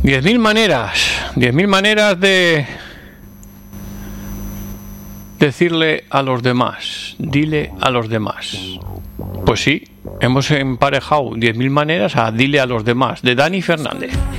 10.000 maneras de decirle a los demás, dile a los demás. Pues sí, hemos emparejado 10.000 maneras a dile a los demás, de Dani Fernández.